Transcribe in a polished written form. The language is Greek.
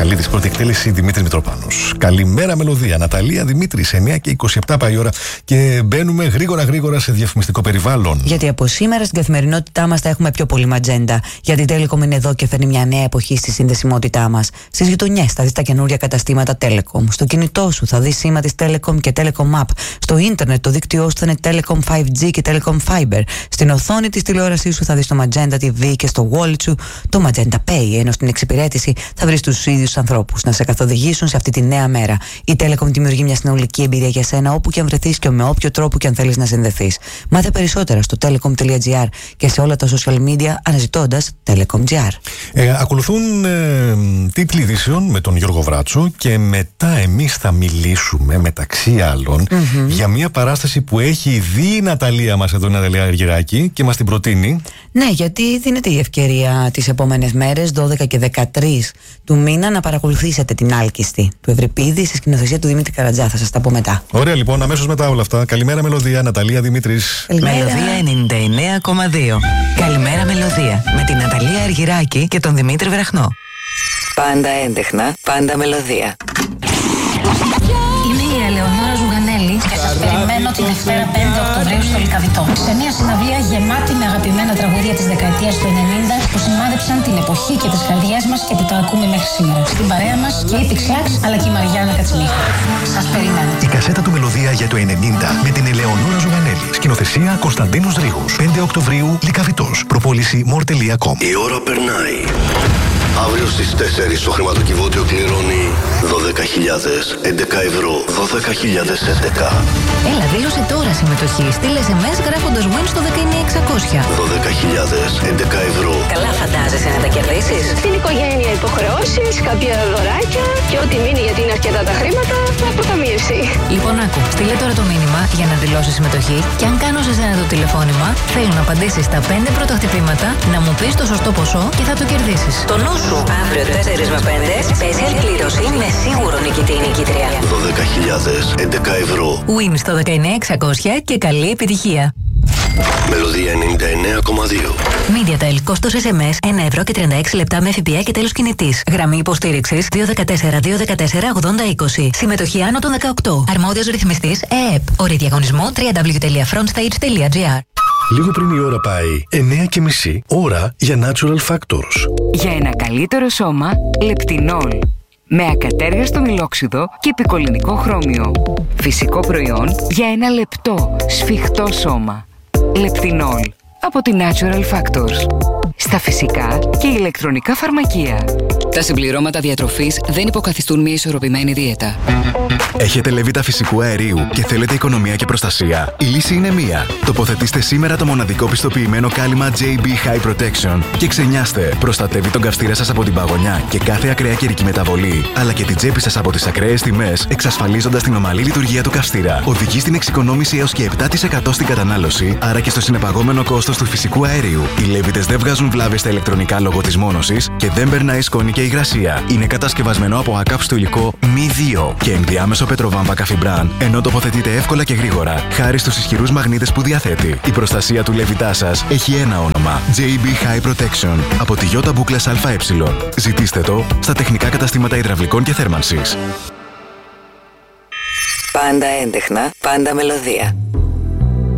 Μιχαλίδης, πρώτη εκτέλεση Δημήτρης Μητροπάνος. Καλημέρα μελωδία, Ναταλία Δημήτρης, 9 και 27 πάει η ώρα και μπαίνουμε γρήγορα σε διαφημιστικό περιβάλλον. Γιατί από σήμερα στην καθημερινότητά μας θα έχουμε πιο πολύ ματζέντα. Γιατί η Telecom είναι εδώ και φέρνει μια νέα εποχή στη συνδεσιμότητά μας. Στις γειτονιές θα δεις τα καινούρια καταστήματα Telecom. Στο κινητό σου θα δεις σήμα της Telecom και Telecom App. Στο ίντερνετ το δίκτυό σου θα είναι Telecom 5G και Telecom Fiber. Στην οθόνη της τηλεόρασής σου θα δεις το Magenta TV και στο wallet σου το Magenta Pay. Ενώ στην εξυπηρέτηση θα βρεις τους ίδιους ανθρώπους να σε καθοδηγήσουν σε αυτή τη νέα μέρα. Η Telecom δημιουργεί μια συνολική εμπειρία για σένα όπου και αν βρεθείς και με όποιο τρόπο και αν θέλεις να συνδεθείς. Μάθε περισσότερα στο telecom.gr και σε όλα τα social media αναζητώντας Telecom.gr. Ακολουθούν τίτλοι ειδήσεων με τον Γιώργο Βράτσο και μετά εμείς θα μιλήσουμε μεταξύ άλλων για μια παράσταση που έχει δει η Ναταλία μας εδώ, η Ναταλία Αργυράκη, και μας την προτείνει. Ναι, γιατί δίνεται η ευκαιρία τις επόμενες μέρες, 12 και 13 του μήνα, να παρακολουθήσετε την Άλκιστη του Ευρυπίδη στη σκηνοθεσία του Δημήτρη Καρατζά. Θα σας τα πω μετά. Ωραία, λοιπόν, αμέσως μετά όλα αυτά. Καλημέρα μελωδία, Ναταλία Δημήτρης. Μελωδία 99,2. Καλημέρα μελωδία με την Ναταλία Αργυράκη και τον Δημήτρη Βραχνό. Πάντα έντεχνα, πάντα μελωδία. Είμαι η Ελεονόρα Ζουγανέλη και σας περιμένω τη Δευτέρα 5 Οκτωβρίου στο Λυκαβητό. Σε μια συναυλία γεμάτη με αγαπημένα τραγούδια της δεκαετίας του 90 που σημάδεψαν την εποχή και τις καρδιές μας και που τα ακούμε μέχρι σήμερα. Στην παρέα μας και η Pixlax αλλά και η Μαριάννα Κατσιμίχα. Σας περιμένω. Η κασέτα του Μελωδία για το 90 με την Ελεονόρα Ζουγανέλη. Σκηνοθεσία Κωνσταντίνος Ρήγος. 5 Οκτωβρίου Λυκαβητός. Προπόληση more.com. Η ώρα περνάει. Αύριο στις 4 το χρηματοκιβώτιο κληρώνει 12.000, 11 ευρώ, 12.011. Έλα, δήλωσε τώρα συμμετοχή. Στείλε SMS γράφοντας win στο 19600. 12.000, 11 ευρώ. Καλά φαντάζεσαι να τα κερδίσεις? Στην οικογένεια υποχρεώσεις, κάποια δωράκια και ό,τι μείνει γιατί είναι αρκετά τα χρήματα, αποταμίευση. Λοιπόν, άκου, στείλε τώρα το μήνυμα για να δηλώσει συμμετοχή και αν κάνω σε σένα το τηλεφώνημα, θέλω να απαντήσεις τα 5 πρώτα χτυπήματα, να μου πεις το σωστό ποσό και θα το κερδίσεις. Το νου σου, αύριο 4 με 5, special κλήρωση με σίγουρο νικητή νικήτρια. 12.000, 11 ευρώ. Win στο 19600 και καλή επιτυχία. Μελωδία 99,2. MediaTel, κόστος SMS 1 ευρώ και 36 λεπτά με ΦΠΑ και τέλος κινητής. Γραμμή υποστήριξης 214-214-8020. Συμμετοχή άνω των 18. Αρμόδιος ρυθμιστής ΕΕΠ. Όρη διαγωνισμού www.frontstage.gr. Λίγο πριν η ώρα πάει 9:30, ώρα για Natural Factors. Για ένα καλύτερο σώμα, Λεπτινόλ. Με ακατέργαστο μιλόξιδο και πικολινικό χρώμιο. Φυσικό προϊόν για ένα λεπτό, σφιχτό σώμα. Λεπτινόλ από τη Natural Factors. Στα φυσικά και ηλεκτρονικά φαρμακεία. Τα συμπληρώματα διατροφής δεν υποκαθιστούν μια ισορροπημένη δίαιτα. Έχετε λεβίτα φυσικού αερίου και θέλετε οικονομία και προστασία? Η λύση είναι μία. Τοποθετήστε σήμερα το μοναδικό πιστοποιημένο κάλυμα JB High Protection και ξενιάστε. Προστατεύει τον καυστήρα σας από την παγωνιά και κάθε ακραία καιρική μεταβολή, αλλά και την τσέπη σας από τις ακραίες τιμές, εξασφαλίζοντας την ομαλή λειτουργία του καυστήρα. Οδηγεί στην εξοικονόμηση έως και 7% στην κατανάλωση, άρα και στο συνεπαγόμενο κόστος του φυσικού αερίου. Οι λέβητες δεν βγάζουν βλάβες στα ηλεκτρονικά λόγω της μόνωσης και δεν περνάει σκόνη και υγρασία. Είναι κατασκευασμένο από ακάψτο υλικό μη 2 και ενδιάμεσο πετροβάμβακα φιμπράν, ενώ τοποθετείται εύκολα και γρήγορα, χάρη στους ισχυρούς μαγνήτες που διαθέτει. Η προστασία του λεβιτά σας έχει ένα όνομα: JB High Protection από τη Ιώτα Μπούκλας ΑΕ. Ζητήστε το στα τεχνικά καταστήματα υδραυλικών και θέρμανσης. Πάντα έντεχνα, πάντα μελωδία.